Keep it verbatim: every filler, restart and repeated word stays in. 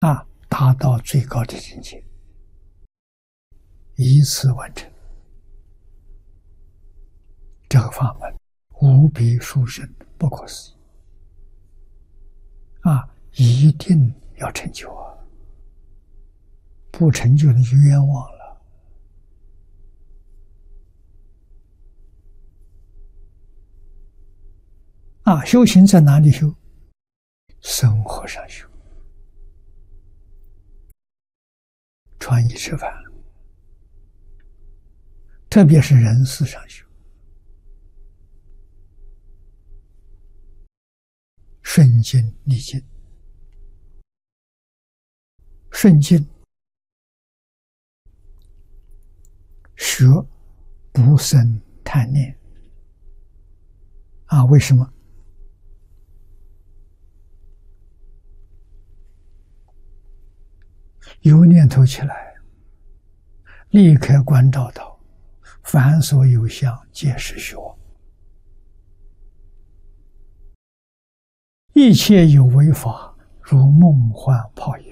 啊，达到最高的境界，一次完成。这个法门无比殊胜，不可思议啊！一定要成就啊！不成就你就冤枉了啊！修行在哪里修？生活上修，穿衣吃饭，特别是人事上修。顺境逆境，顺境学不生贪念啊？为什么？有念头起来，立刻关照到，凡所有相，皆是虚妄。一切有为法，如梦幻泡影。